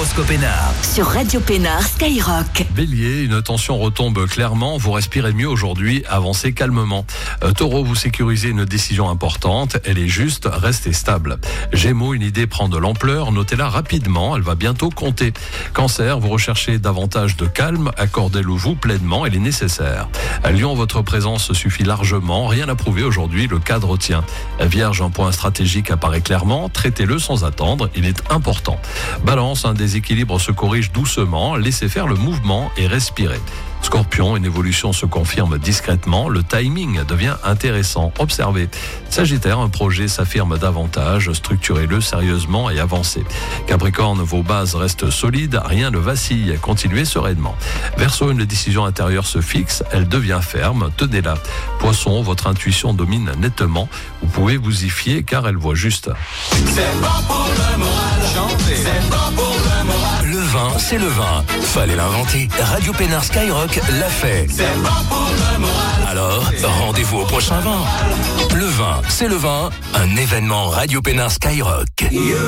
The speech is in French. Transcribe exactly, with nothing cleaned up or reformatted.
L'horoscope Pénard. Sur Radio Pénard Skyrock. Bélier, une tension retombe clairement, vous respirez mieux aujourd'hui, avancez calmement. Euh, Taureau, vous sécurisez une décision importante, elle est juste, restez stable. Gémeaux, une idée prend de l'ampleur, notez-la rapidement, elle va bientôt compter. Cancer, vous recherchez davantage de calme, accordez-le-vous pleinement, elle est nécessaire. À Lion, votre présence suffit largement, rien à prouver aujourd'hui, le cadre tient. Vierge, un point stratégique apparaît clairement, traitez-le sans attendre, il est important. Balance, un déséquilibre se corrige doucement, laissez faire le mouvement et respirez. Scorpion, une évolution se confirme discrètement, le timing devient intéressant, observez. Sagittaire, un projet s'affirme davantage, structurez-le sérieusement et avancez. Capricorne, vos bases restent solides, rien ne vacille, continuez sereinement. Verseau, une décision intérieure se fixe, elle devient ferme, tenez-la. Poisson, votre intuition domine nettement, vous pouvez vous y fier car elle voit juste. C'est bon pour le moral. Chantez. C'est bon pour le moral. Le vin, c'est le vin. Fallait l'inventer. Radio Pénard Skyrock l'a fait. C'est bon pour le moral. Alors, rendez-vous au prochain vin. Le vin, c'est le vin. Un événement Radio Pénard Skyrock.